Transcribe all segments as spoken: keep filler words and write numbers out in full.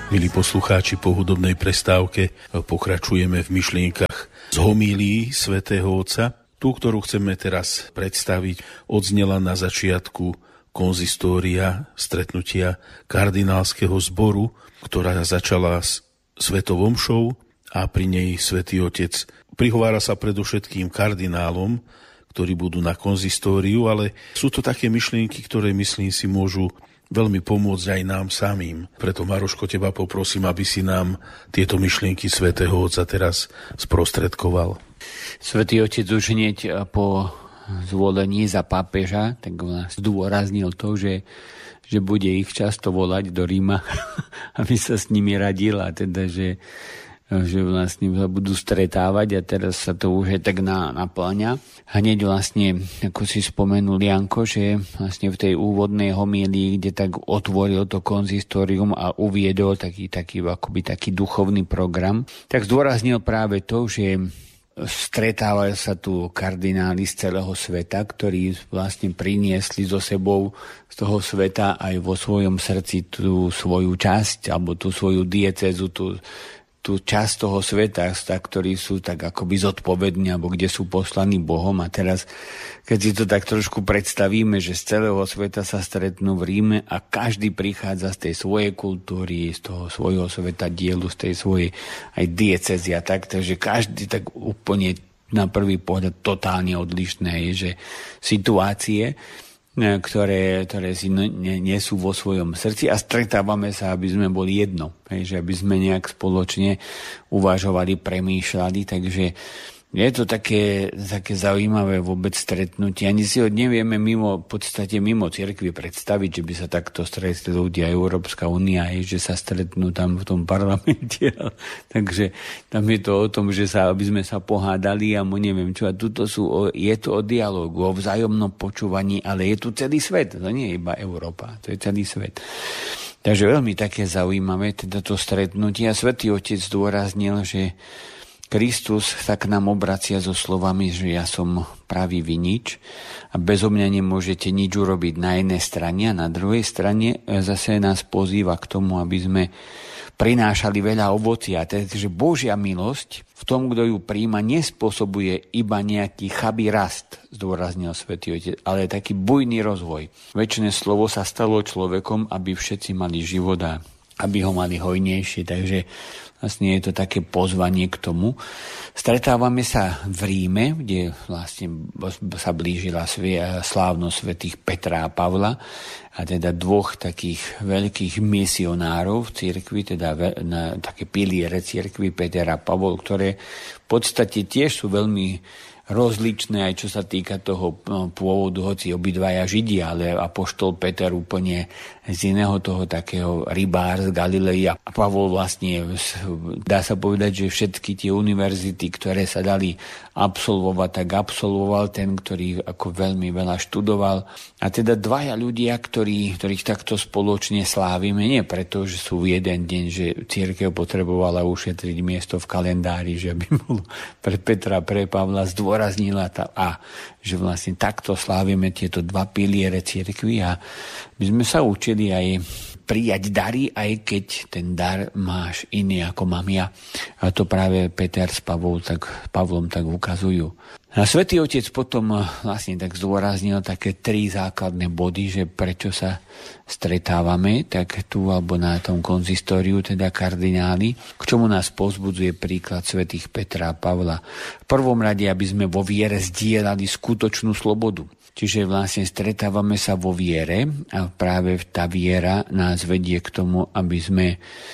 Milí poslucháči, po hudobnej prestávke pokračujeme v myšlienkach z homílií svätého Otca. Tú, ktorú chceme teraz predstaviť, odznela na začiatku konzistória, stretnutia kardinálskeho zboru, ktorá začala s svetou omšou a pri nej svätý Otec prihovára sa predovšetkým kardinálom, ktorí budú na konzistóriu, ale sú to také myšlienky, ktoré, myslím si, môžu veľmi pomôcť aj nám samým. Preto, Maroško, teba poprosím, aby si nám tieto myšlienky svätého Otca teraz sprostredkoval. Svätý Otec už hneď po zvolení za pápeža tak zdôraznil to, že, že bude ich často volať do Ríma, aby sa s nimi radil, a teda, že že vlastne sa budú stretávať, a teraz sa to už aj tak na, naplňa. Hneď vlastne, ako si spomenul Janko, že vlastne v tej úvodnej homílii, kde tak otvoril to konzistórium a uviedol taký, taký, akoby taký duchovný program, tak zdôraznil práve to, že stretávajú sa tu kardináli z celého sveta, ktorí vlastne priniesli so sebou z toho sveta aj vo svojom srdci tú svoju časť, alebo tú svoju diecézu, tú tú časť toho sveta, ktorí sú tak akoby zodpovední, alebo kde sú poslaní Bohom. A teraz, keď si to tak trošku predstavíme, že z celého sveta sa stretnú v Ríme a každý prichádza z tej svojej kultúry, z toho svojho sveta dielu, z tej svojej aj diecézy a tak, takže každý tak úplne na prvý pohľad totálne odlišné je, že situácie, ktoré, ktoré si nesú vo svojom srdci, a stretávame sa, aby sme boli jedno, že aby sme nejak spoločne uvažovali, premýšľali, takže je to také, také zaujímavé vôbec stretnutie. Ani si ho nevieme mimo, v podstate mimo cirkvi predstaviť, že by sa takto stretli ľudia, Európska únia, že sa stretnú tam v tom parlamente. Takže tam je to o tom, že sa, aby sme sa pohádali a mu neviem čo. A tuto sú o, je to o dialógu, o vzájomnom počúvaní, ale je tu celý svet. To nie je iba Európa, to je celý svet. Takže veľmi také zaujímavé teda to stretnutie. A Svätý Otec zdôraznil, že Kristus sa k nám obracia so slovami, že ja som pravý vinič a bezo mňa nemôžete nič urobiť na jednej strane, a na druhej strane zase nás pozýva k tomu, aby sme prinášali veľa ovocia. Takže Božia milosť v tom, kto ju príjma, nespôsobuje iba nejaký chabý rast, zdôraznil Svätý Otec, ale taký bujný rozvoj. Večné slovo sa stalo človekom, aby všetci mali život a aby ho mali hojnejšie. Takže vlastne je to také pozvanie k tomu. Stretávame sa v Ríme, kde vlastne sa blížila slávnosť svätých Petra a Pavla, a teda dvoch takých veľkých misionárov v cirkvi, teda na také piliere cirkvi, Peter a Pavol, ktoré v podstate tiež sú veľmi rozličné, aj čo sa týka toho pôvodu, hoci obidvaja Židia, ale apoštol Peter úplne z iného toho takého rybár z Galilei, a Pavol vlastne, dá sa povedať, že všetky tie univerzity, ktoré sa dali absolvovať, tak absolvoval ten, ktorý ako veľmi veľa študoval. A teda dvaja ľudia, ktorí, ktorých takto spoločne slávime, nie preto, že sú v jeden deň, že cirkev potrebovala ušetriť miesto v kalendári, že by bolo pre Petra, pre Pavla zdôraznila tá a že vlastne takto slávime tieto dva piliere cirkvi, a by sme sa učili aj prijať dary, aj keď ten dar máš iný ako mám ja. A to práve Peter s Pavlom tak, Pavlom tak ukazujú. A Svätý Otec potom vlastne tak zdôraznil také tri základné body, že prečo sa stretávame, tak tu alebo na tom konzistóriu, teda kardináli, k čomu nás povzbudzuje príklad svätých Petra a Pavla. V prvom rade, aby sme vo viere zdieľali skutočnú slobodu. Čiže vlastne stretávame sa vo viere a práve tá viera nás vedie k tomu, aby sme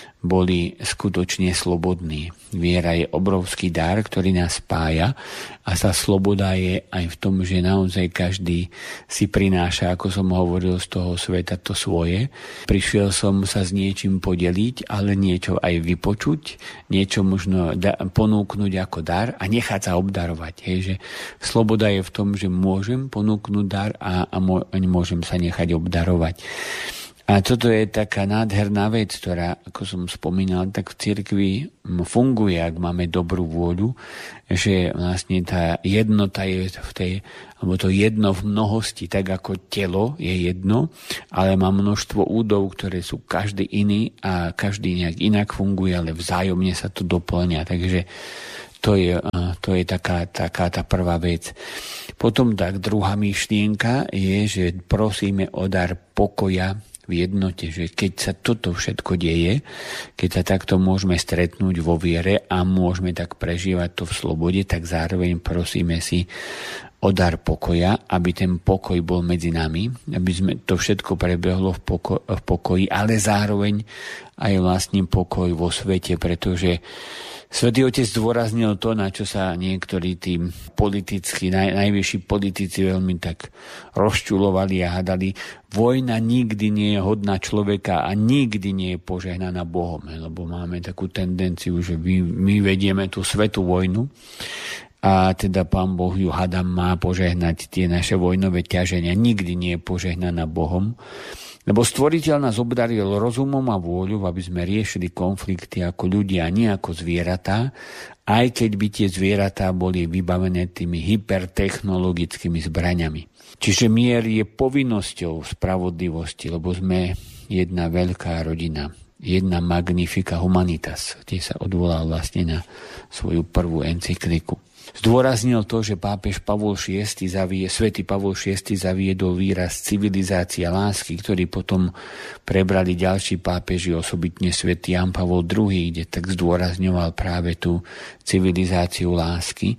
boli skutočne slobodní. Viera je obrovský dar, ktorý nás spája, a tá sloboda je aj v tom, že naozaj každý si prináša, ako som hovoril, z toho sveta to svoje. Prišiel som sa s niečím podeliť, ale niečo aj vypočuť, niečo možno da- ponúknuť ako dar a nechať sa obdarovať. Hej, že sloboda je v tom, že môžem ponúknuť dar a, a môžem sa nechať obdarovať. A toto je taká nádherná vec, ktorá, ako som spomínal, tak v cirkvi funguje, ak máme dobrú vôľu, že vlastne tá jednota je v tej, alebo to jedno v mnohosti, tak ako telo je jedno, ale má množstvo údov, ktoré sú každý iný a každý nejak inak funguje, ale vzájomne sa to doplňa. Takže to je, to je taká, taká tá prvá vec. Potom tak druhá myšlienka je, že prosíme o dar pokoja v jednote, že keď sa toto všetko deje, keď sa takto môžeme stretnúť vo viere a môžeme tak prežívať to v slobode, tak zároveň prosíme si o dar pokoja, aby ten pokoj bol medzi nami, aby sme to všetko prebehlo v, poko- v pokoji, ale zároveň aj vlastne pokoj vo svete, pretože Svätý Otec zdôraznil to, na čo sa niektorí tí politickí, naj, najvyšší politici veľmi tak rozčulovali a hadali. Vojna nikdy nie je hodná človeka a nikdy nie je požehnaná Bohom, lebo máme takú tendenciu, že my, my vedieme tú svetú vojnu a teda Pán Boh ju hadam má požehnať tie naše vojnové ťaženia. Nikdy nie je požehnaná Bohom. Lebo Stvoriteľ nás obdaril rozumom a vôľou, aby sme riešili konflikty ako ľudia, nie ako zvieratá, aj keď by tie zvieratá boli vybavené tými hypertechnologickými zbraňami. Čiže mier je povinnosťou spravodlivosti, lebo sme jedna veľká rodina, jedna magnifica humanitas, kde sa odvolal vlastne na svoju prvú encykliku. Zdôraznil to, že pápež Pavol šiesty zavie, svätý Pavol šiesty zaviedol výraz civilizácia lásky, ktorý potom prebrali ďalší pápeži, osobitne svätý Ján Pavol druhý, kde tak zdôrazňoval práve tú civilizáciu lásky.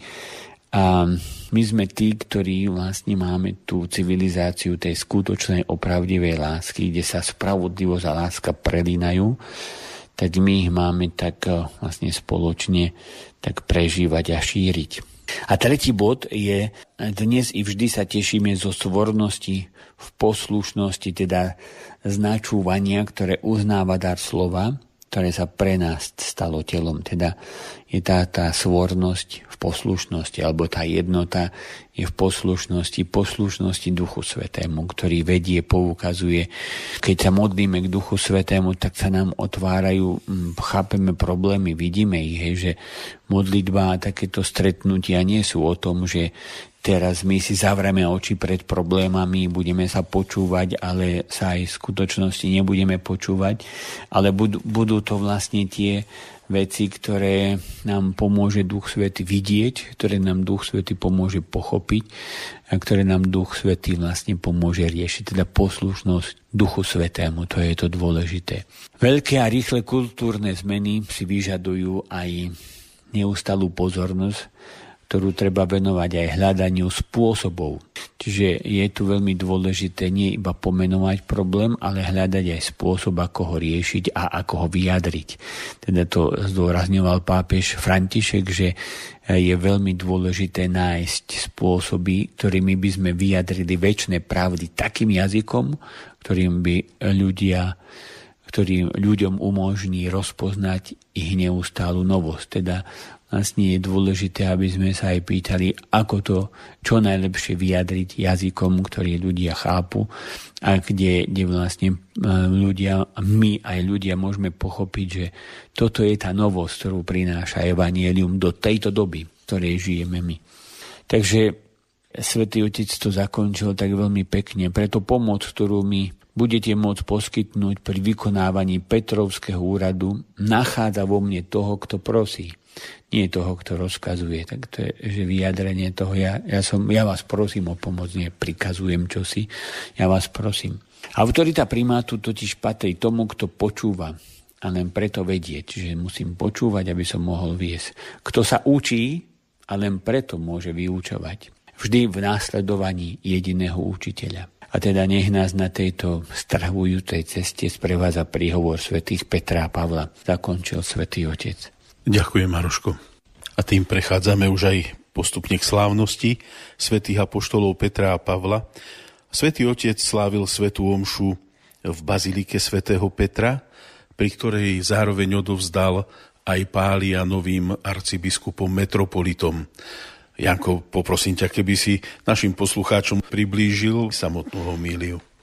A my sme tí, ktorí vlastne máme tú civilizáciu tej skutočnej opravdivej lásky, kde sa spravodlivosť a láska prelínajú, tak my ich máme tak vlastne spoločne tak prežívať a šíriť. A tretí bod je, dnes i vždy sa tešíme zo svornosti v poslušnosti, teda z načúvania, ktoré uznáva dar slova, ktoré sa pre nás stalo telom. Teda je tá, tá svornosť v poslušnosti, alebo tá jednota je v poslušnosti, poslušnosti Duchu Svätému, ktorý vedie, poukazuje. Keď sa modlíme k Duchu Svätému, tak sa nám otvárajú, chápeme problémy, vidíme ich, hej, že modlitba a takéto stretnutia nie sú o tom, že teraz my si zavrieme oči pred problémami, budeme sa počúvať, ale sa aj v skutočnosti nebudeme počúvať, ale budú, budú to vlastne tie veci, ktoré nám pomôže Duch Svätý vidieť, ktoré nám Duch Svätý pomôže pochopiť a ktoré nám Duch Svätý vlastne pomôže riešiť. Teda poslušnosť Duchu Svätému, to je to dôležité. Veľké a rýchle kultúrne zmeny si vyžadujú aj neustalú pozornosť, ktorú treba venovať aj hľadaniu spôsobov. Čiže je tu veľmi dôležité nie iba pomenovať problém, ale hľadať aj spôsob, ako ho riešiť a ako ho vyjadriť. Teda to zdôrazňoval pápež František, že je veľmi dôležité nájsť spôsoby, ktorými by sme vyjadrili večné pravdy takým jazykom, ktorým by ľudia ktorým ľuďom umožní rozpoznať ich neustálu novosť. Teda vlastne je dôležité, aby sme sa aj pýtali, ako to čo najlepšie vyjadriť jazykom, ktorý ľudia chápu a kde, kde vlastne ľudia, my aj ľudia môžeme pochopiť, že toto je tá novosť, ktorú prináša evanjelium do tejto doby, v ktorej žijeme my. Takže Svätý Otec to zakončil tak veľmi pekne. Preto pomoc, ktorú mi budete môcť poskytnúť pri vykonávaní Petrovského úradu, nachádza vo mne toho, kto prosí. Nie toho, kto rozkazuje. Tak to je že vyjadrenie toho. Ja, ja, som, ja vás prosím o pomoc, nie prikazujem čosi. Ja vás prosím. Autorita primátu totiž patrí tomu, kto počúva a len preto vedie. Čiže musím počúvať, aby som mohol viesť. Kto sa učí a len preto môže vyučovať. Vždy v následovaní jediného učiteľa. A teda nech nás na tejto strhujúcej ceste sprevádza príhovor svätých Petra a Pavla. Zakončil Svätý Otec. Ďakujem, Maroško. A tým prechádzame už aj postupne k slávnosti svätých apoštolov Petra a Pavla. Svätý Otec slávil svätú omšu v bazilike svätého Petra, pri ktorej zároveň odovzdal aj pália novým arcibiskupom metropolitom. Janko, poprosím ťa, keby si našim poslucháčom priblížil samotnú homíliu.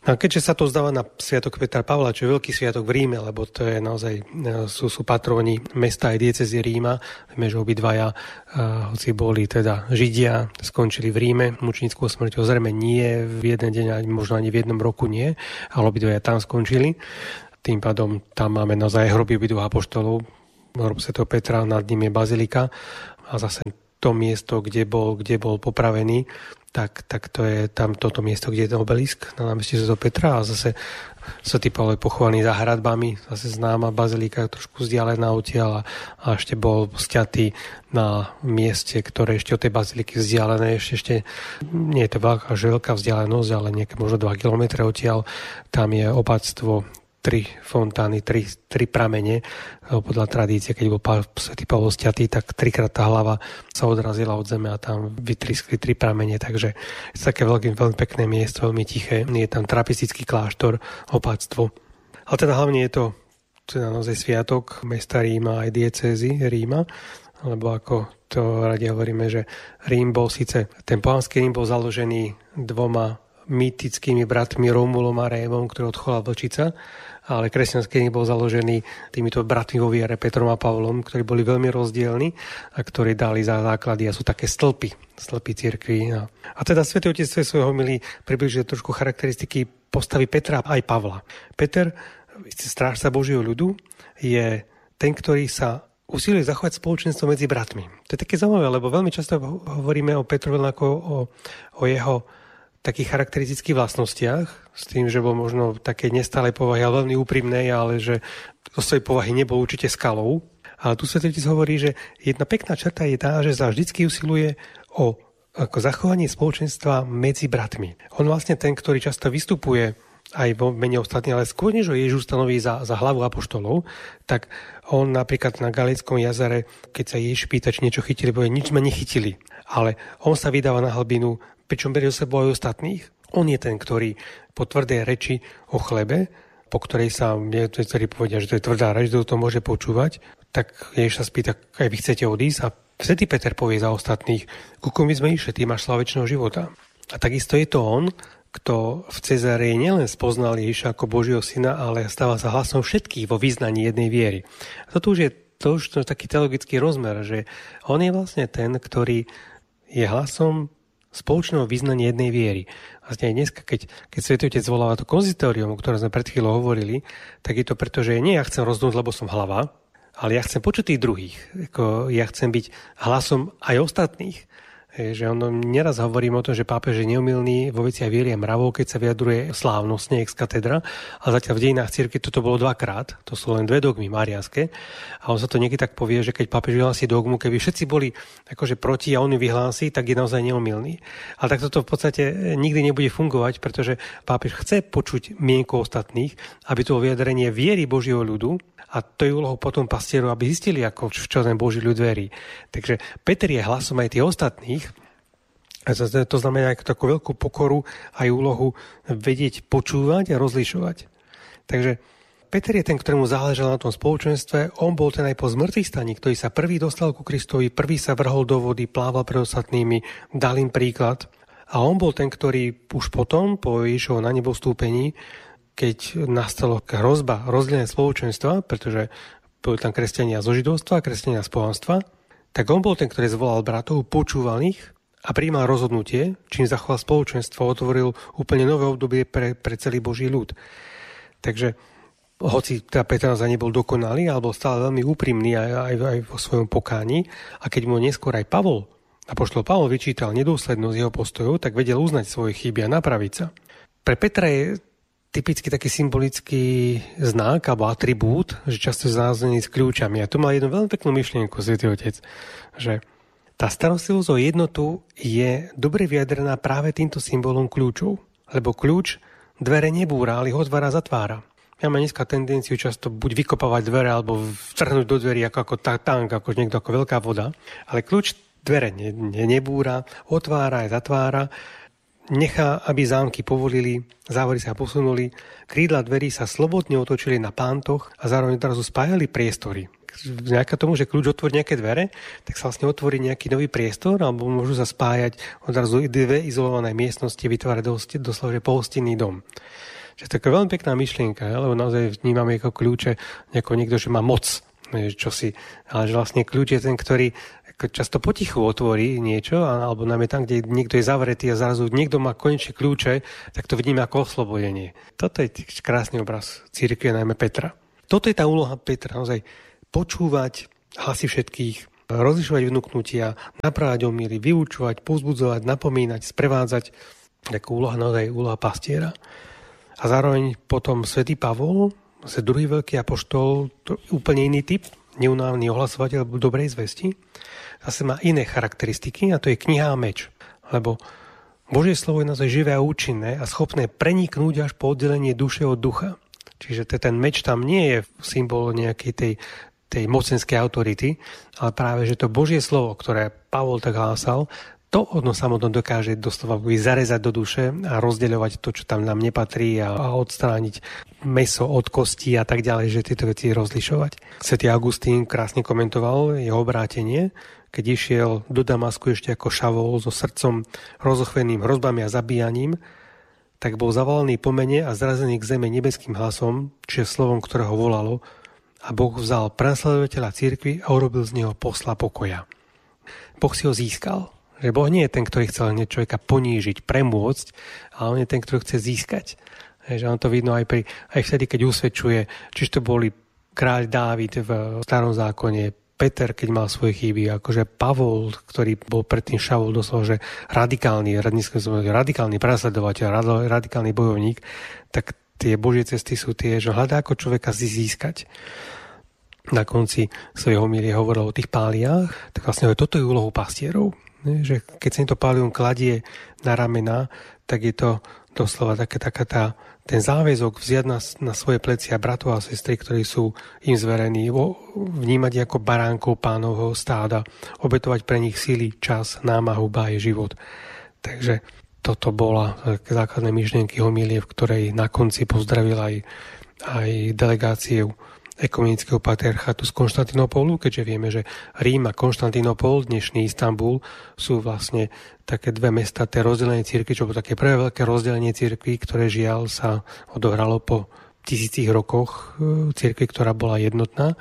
A keďže sa to zdáva na sviatok Petra Pavla, čo je veľký sviatok v Ríme, lebo to je naozaj, sú, sú patróni mesta aj diecézy Ríma, vieme, že obidvaja, uh, hoci boli teda Židia, skončili v Ríme, mučníckou smrťou, zrejme nie v jeden deň, ani možno ani v jednom roku nie, ale obidvaja tam skončili. Tým pádom tam máme naozaj hroby obidvoch apoštolov, hrob svätého Petra, nad ním je bazilika a zase to miesto, kde bol, kde bol popravený, tak, tak to je tam toto miesto, kde je ten obelisk na námestí svätého Petra a zase svätý Pavol je pochovaný za hradbami, zase známa bazilika, trošku vzdialená odtiaľ a ešte bol sťatý na mieste, ktoré ešte od tej baziliky vzdialené, ešte, ešte nie je to veľká, že veľká vzdialenosť, ale nejaké možno dva kilometre odtiaľ, tam je opatstvo, tri fontány, tri, tri pramene. Podľa tradície, keď bol svätý Pavol sťatý, tak trikrát tá hlava sa odrazila od zeme a tam vytriskli tri pramene, takže je to také veľmi, veľmi pekné miesto, veľmi tiché. Je tam trapistický kláštor, opatstvo. Ale teda hlavne je to teda naozaj sviatok mesta Ríma aj diecézy Ríma, lebo ako to radi hovoríme, že Rím bol síce, ten pohanský Rím bol založený dvoma mýtickými bratmi Rómulom a Rémom, ktorý odchovala vlčica, ale kresťanský Rím bol založený týmito bratmi vo viere Petrom a Pavlom, ktorí boli veľmi rozdielni a ktorí dali za základy a sú také stĺpy, stĺpy cirkvi. A, a teda Svätý Otec v svojho homílii približuje trošku charakteristiky postavy Petra aj Pavla. Peter, strážca Božieho ľudu, je ten, ktorý sa usiluje zachovať spoločenstvo medzi bratmi. To je také zaujímavé, lebo veľmi často hovoríme o Petrovi ako o, o jeho takých charakteristických vlastnostiach, s tým, že bol možno také nestálej povahy, ale veľmi úprimnej, ale že zo svojej povahy nebol určite skalou. Ale tu Svätý Otec hovorí, že jedna pekná črta je tá, že sa vždycky usiluje o ako zachovanie spoločenstva medzi bratmi. On vlastne ten, ktorý často vystupuje aj vo mene ostatných, ale skôr než ho Ježiš stanoví za, za hlavu apoštolov, tak on napríklad na Galilejskom jazere, keď sa Ježiš pýta, či niečo chytili, povie, nič sme nechytili. Ale on sa vydáva na hlbinu, pričom berie so sebou aj ostatných. On je ten, ktorý po tvrdej reči o chlebe, po ktorej sa niektorí povedia, že to je tvrdá reč, kto to môže počúvať, tak Ježiš sa spýta, aj vy chcete odísť? A svätý Peter povie za ostatných, ku komu sme išli, ty máš slavu večného života. A takisto je to on, kto v Cezárei nielen spoznal Ježiša ako Božieho syna, ale stáva sa hlasom všetkých vo vyznaní jednej viery. A to už je to už taký teologický rozmer, že on je vlastne ten, ktorý je hlasom spoločného vyznania jednej viery. Vlastne aj dneska, keď, keď Svätý Otec zvoláva to konzistórium, o ktorom sme pred chvíľou hovorili, tak je to preto, že nie ja chcem rozhodnúť, lebo som hlava, ale ja chcem počuť tých druhých. Ako ja chcem byť hlasom aj ostatných. Že on neraz hovorím o tom, že pápež je neumilný vo veciach viery a mravov, keď sa vyjadruje slávnostne ex katedra, a zatiaľ v dejinách cirkvi toto bolo dvakrát, to sú len dve dogmy mariánske, a on sa to niekedy tak povie, že keď pápež vyhlási dogmu, keby všetci boli akože proti a on ju vyhlási, tak je naozaj neumilný. Ale tak toto v podstate nikdy nebude fungovať, pretože pápež chce počuť mienku ostatných, aby to vyjadrenie viery Božieho ľudu, a to je úlohou potom pastierov, aby zistili, ako čo ten Boží ľud verí. Takže Peter je hlasom aj tých ostatných. A to znamená aj takú veľkú pokoru, aj úlohu vedieť, počúvať a rozlišovať. Takže Peter je ten, ktorému záležalo na tom spoločenstve. On bol ten aj po zmrtvých staní, ktorý sa prvý dostal ku Kristovi, prvý sa vrhol do vody, plával pred ostatnými, dal im príklad. A on bol ten, ktorý už potom, po Ježišovom na nebo vstúpení, keď nastalo hrozba rozdelenia spoločenstva, pretože boli tam kresťania zo židovstva, kresťania z pohanstva, tak on bol ten, ktorý zvolal bratov, počúval ich a prijímal rozhodnutie, čím zachoval spoločenstvo, otvoril úplne nové obdobie pre, pre celý Boží ľud. Takže hoci teda Peter za nebol dokonalý, ale bol stále veľmi úprimný aj, aj, aj vo svojom pokáni, a keď mu neskôr aj Pavol, apoštol Pavol vyčítal nedôslednosť jeho postojov, tak vedel uznať svoje chyby a napraviť sa. Pre Petra je typicky taký symbolický znak alebo atribút, že často je znázornený s kľúčami. A tu má jednu veľmi peknú myšlienku Svätý Otec, že tá starostlivosť o jednotu je dobre vyjadrená práve týmto symbolom kľúčov. Lebo kľúč dvere nebúra, ale ho otvára, zatvára. Ja mám dneska tendenciu často buď vykopávať dvere, alebo vtrhnúť do dverí ako, ako tank, ako niekto ako veľká voda. Ale kľúč dvere ne, ne, nebúra, otvára aj zatvára, nechá, aby zámky povolili, závory sa posunuli, krídla dverí sa slobodne otočili na pántoch a zároveň odrazu spájali priestory. Vďaka tomu, že kľúč otvorí nejaké dvere, tak sa vlastne otvorí nejaký nový priestor, alebo môžu sa spájať odrazu dve izolované miestnosti, vytvárať doslova pohostinný dom. Že to je taká veľmi pekná myšlienka, lebo naozaj vnímame ako kľúče ako niekto, že má moc, čo si, ale že vlastne kľúč je ten, ktorý ako často potichu otvorí niečo, alebo najmä tam, kde niekto je zavretý a zrazu niekto má konečne kľúče, tak to vidíme ako oslobodenie. Toto je krásny obraz cirkvi, najmä Petra. Toto je tá úloha Petra, naozaj počúvať hlasy všetkých, rozlišovať vnúknutia, naprávať omýly, vyučovať, povzbudzovať, napomínať, sprevádzať. Taká úloha naozaj úloha pastiera. A zároveň potom svätý Pavol, zase druhý veľký apoštol, to úplne iný typ, neunávny ohlasovateľ dobrej zvesti, zase má iné charakteristiky a to je kniha a meč. Lebo Božie slovo je naozaj živé a účinné a schopné preniknúť až po oddelenie duše od ducha. Čiže ten meč tam nie je symbol nejakej tej, tej mocenskej autority, ale práve, že to Božie slovo, ktoré Pavol tak hlásal, to ono samotné dokáže doslova zarezať do duše a rozdeľovať to, čo tam nám nepatrí a, a odstrániť mäso od kostí a tak ďalej, že tieto veci rozlišovať. Svätý Augustín krásne komentoval jeho obrátenie, keď išiel do Damasku ešte ako Šavol so srdcom rozochveným hrozbami a zabíjaním, tak bol zavolaný po mene a zrazený k zeme nebeským hlasom, čiže slovom, ktorého volalo, a Boh vzal prenasledovateľa cirkvi a urobil z neho posla pokoja. Boh si ho získal. Že Boh nie je ten, ktorý chcel človeka ponížiť, premôcť, ale on je ten, ktorý chce získať. Že on to vidno aj, pri, aj vtedy, keď usvedčuje, čiže to boli kráľ Dávid v starom zákone, Peter, keď mal svoje chyby, akože Pavol, ktorý bol predtým Šavol, doslova, že radikálny, radikálny prenasledovateľ, radikálny bojovník, tak tie Božie cesty sú tie, že hľadá ako človeka získať. Na konci svojho homílie hovoril o tých páliách, tak vlastne toto je úlohou pastierov. Že keď sa im to pálium kladie na ramena, tak je to doslova také, taká tá, ten záväzok vziať na, na svoje plecia bratov a sestry, ktorí sú im zverení, vnímať ako baránkov pánovho stáda, obetovať pre nich síly, čas, námahu, báje, život. Takže toto bola základné myšlienky homílie, v ktorej na konci pozdravil aj, aj delegáciu ekumenického patriarchátu z Konštantinopolu, keďže vieme, že Rím a Konštantinopol, dnešný Istanbul, sú vlastne také dve mesta, tie rozdelenie cirkvi, čo bolo také prvé veľké rozdelenie cirkvi, ktoré žiaľ sa odohralo po tisícich rokoch cirkvi, ktorá bola jednotná.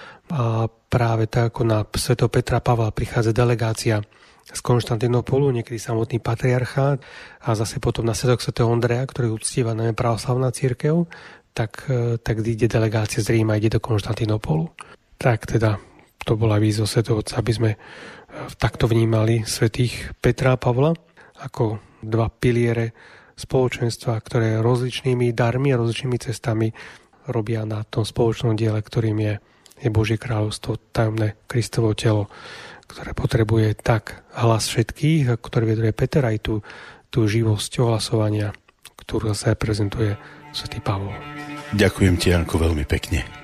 A práve tak ako na svätého Petra Pavla prichádza delegácia z Konštantinopolu, niekedy samotný patriarchát a zase potom na svätok svätého Ondreja, ktorý uctieva najmä pravoslavná cirkev, tak, tak ide delegácia z Ríma, ide do Konštantinopolu. Tak teda to bola výzva svätého Otca, aby sme takto vnímali svätých Petra a Pavla ako dva piliere spoločenstva, ktoré rozličnými darmi a rozličnými cestami robia na tom spoločnom diele, ktorým je, je Božie kráľovstvo, tajomné Kristovo telo, ktoré potrebuje tak hlas všetkých, ktorý veduje Peter, aj tú, tú živosť ohlasovania, ktorú sa reprezentuje svätý Pavol. Ďakujem ti, Janko, veľmi pekne.